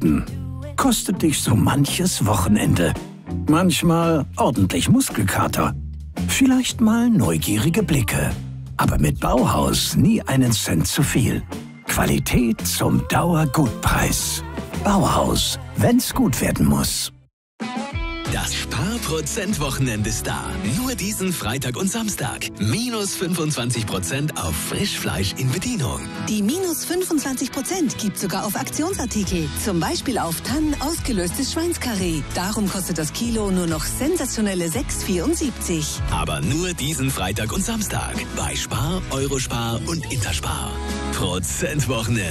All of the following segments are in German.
Weihnachten kostet dich so manches Wochenende. Manchmal ordentlich Muskelkater. Vielleicht mal neugierige Blicke. Aber mit Bauhaus nie einen Cent zu viel. Qualität zum Dauergutpreis. Bauhaus, wenn's gut werden muss. Das Sparprozent-Wochenende ist da. Nur diesen Freitag und Samstag. Minus 25% auf Frischfleisch in Bedienung. Die minus 25% gibt sogar auf Aktionsartikel. Zum Beispiel auf Tannen ausgelöstes Schweinskarree. Darum kostet das Kilo nur noch sensationelle 6,74. Aber nur diesen Freitag und Samstag. Bei Spar, Eurospar und Interspar. Prozentwochenend.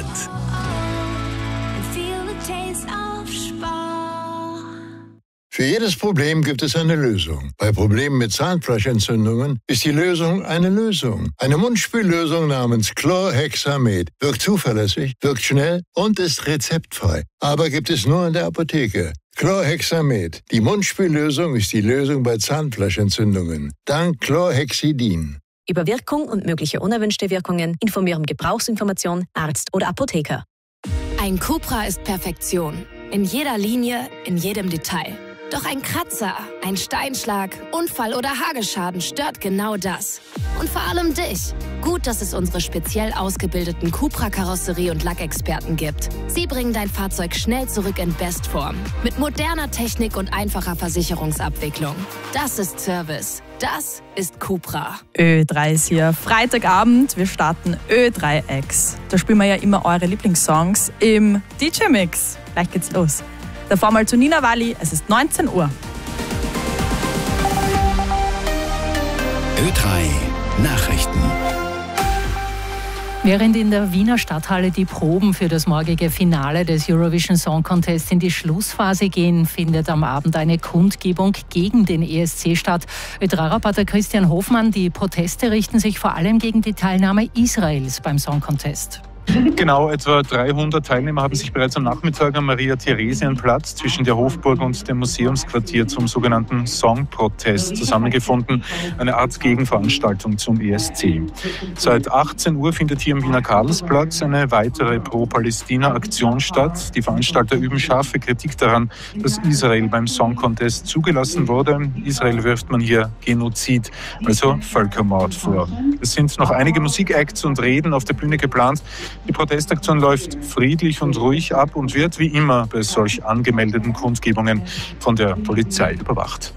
Für jedes Problem gibt es eine Lösung. Bei Problemen mit Zahnfleischentzündungen ist die Lösung eine Lösung. Eine Mundspüllösung namens Chlorhexamet wirkt zuverlässig, wirkt schnell und ist rezeptfrei. Aber gibt es nur in der Apotheke. Chlorhexamet. Die Mundspüllösung ist die Lösung bei Zahnfleischentzündungen. Dank Chlorhexidin. Über Wirkung und mögliche unerwünschte Wirkungen informieren Gebrauchsinformation, Arzt oder Apotheker. Ein Cupra ist Perfektion. In jeder Linie, in jedem Detail. Doch ein Kratzer, ein Steinschlag, Unfall oder Hagelschaden stört genau das. Und vor allem dich. Gut, dass es unsere speziell ausgebildeten Cupra-Karosserie- und Lackexperten gibt. Sie bringen dein Fahrzeug schnell zurück in Bestform. Mit moderner Technik und einfacher Versicherungsabwicklung. Das ist Service. Das ist Cupra. Ö3 ist hier. Freitagabend, wir starten Ö3X. Da spielen wir ja immer eure Lieblingssongs im DJ-Mix. Gleich geht's los. Davor mal zu Nina Walli, es ist 19 Uhr. Ö3 Nachrichten. Während in der Wiener Stadthalle die Proben für das morgige Finale des Eurovision Song Contest in die Schlussphase gehen, findet am Abend eine Kundgebung gegen den ESC statt. Ö3-Reporter Christian Hofmann, die Proteste richten sich vor allem gegen die Teilnahme Israels beim Song Contest. Genau, etwa 300 Teilnehmer haben sich bereits am Nachmittag am Maria-Theresienplatz zwischen der Hofburg und dem Museumsquartier zum sogenannten Song-Protest zusammengefunden, eine Art Gegenveranstaltung zum ESC. Seit 18 Uhr findet hier am Wiener Karlsplatz eine weitere Pro-Palästina-Aktion statt. Die Veranstalter üben scharfe Kritik daran, dass Israel beim Song-Contest zugelassen wurde. Israel wirft man hier Genozid, also Völkermord vor. Es sind noch einige Musikacts und Reden auf der Bühne geplant. Die Protestaktion läuft friedlich und ruhig ab und wird wie immer bei solch angemeldeten Kundgebungen von der Polizei überwacht.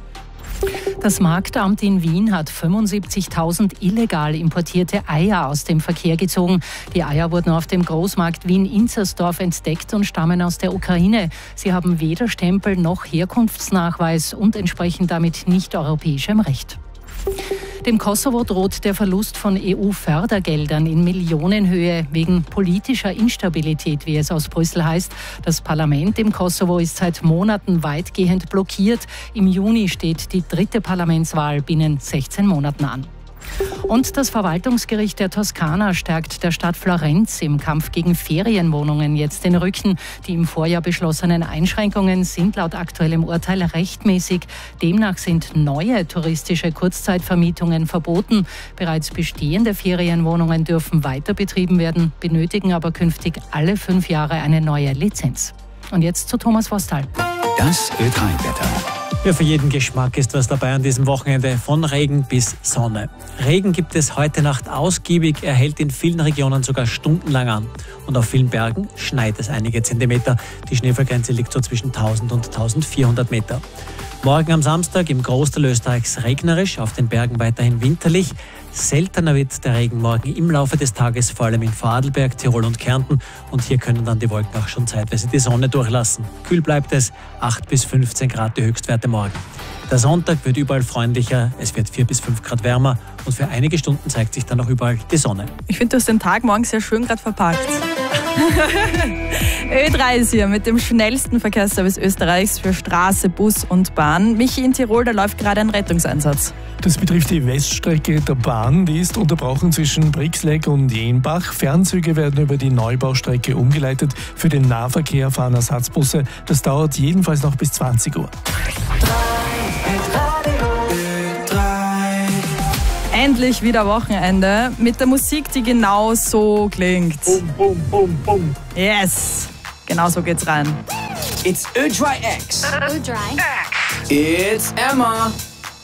Das Marktamt in Wien hat 75.000 illegal importierte Eier aus dem Verkehr gezogen. Die Eier wurden auf dem Großmarkt Wien-Inzersdorf entdeckt und stammen aus der Ukraine. Sie haben weder Stempel noch Herkunftsnachweis und entsprechen damit nicht europäischem Recht. Dem Kosovo droht der Verlust von EU-Fördergeldern in Millionenhöhe wegen politischer Instabilität, wie es aus Brüssel heißt. Das Parlament im Kosovo ist seit Monaten weitgehend blockiert. Im Juni steht die 3. Parlamentswahl binnen 16 Monaten an. Und das Verwaltungsgericht der Toskana stärkt der Stadt Florenz im Kampf gegen Ferienwohnungen jetzt den Rücken. Die im Vorjahr beschlossenen Einschränkungen sind laut aktuellem Urteil rechtmäßig. Demnach sind neue touristische Kurzzeitvermietungen verboten. Bereits bestehende Ferienwohnungen dürfen weiter betrieben werden, benötigen aber künftig alle 5 Jahre eine neue Lizenz. Und jetzt zu Thomas Vostal. Das Ö3-Wetter. Ja, für jeden Geschmack ist was dabei an diesem Wochenende, von Regen bis Sonne. Regen gibt es heute Nacht ausgiebig, er hält in vielen Regionen sogar stundenlang an. Und auf vielen Bergen schneit es einige Zentimeter. Die Schneefallgrenze liegt so zwischen 1000 und 1400 Meter. Morgen am Samstag im Großteil Österreichs regnerisch, auf den Bergen weiterhin winterlich. Seltener wird der Regen morgen im Laufe des Tages, vor allem in Vorarlberg, Tirol und Kärnten. Und hier können dann die Wolken auch schon zeitweise die Sonne durchlassen. Kühl bleibt es, 8 bis 15 Grad die Höchstwerte morgen. Der Sonntag wird überall freundlicher, es wird 4 bis 5 Grad wärmer und für einige Stunden zeigt sich dann auch überall die Sonne. Ich finde, du hast den Tag morgen sehr schön gerade verpackt. Ö3 ist hier mit dem schnellsten Verkehrsservice Österreichs für Straße, Bus und Bahn. Michi, in Tirol, da läuft gerade ein Rettungseinsatz. Das betrifft die Weststrecke der Bahn. Die ist unterbrochen zwischen Brixleck und Jenbach. Fernzüge werden über die Neubaustrecke umgeleitet. Für den Nahverkehr fahren Ersatzbusse. Das dauert jedenfalls noch bis 20 Uhr. Endlich wieder Wochenende mit der Musik, die genau so klingt. Bum, bum, bum, bum. Yes, genau so geht's rein. It's Ö3X. Ö3X. It's Emma.